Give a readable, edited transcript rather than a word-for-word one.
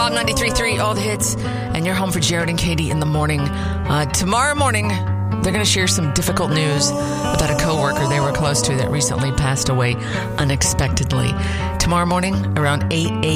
Bomb 93.3, all the hits, and you're home for Jared and Katie in the morning. Tomorrow morning, they're going to share some difficult news about a coworker they were close to that recently passed away unexpectedly. Tomorrow morning, around 8 a.m.